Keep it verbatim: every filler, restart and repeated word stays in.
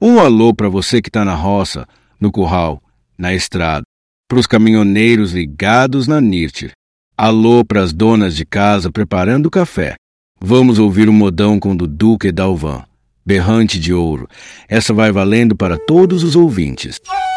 Um alô para você que está na roça, no curral, na estrada. Para os caminhoneiros ligados na N I R T. Alô para as donas de casa preparando o café. Vamos ouvir o modão com Dudu e Dalvan. Berrante de ouro. Essa vai valendo para todos os ouvintes.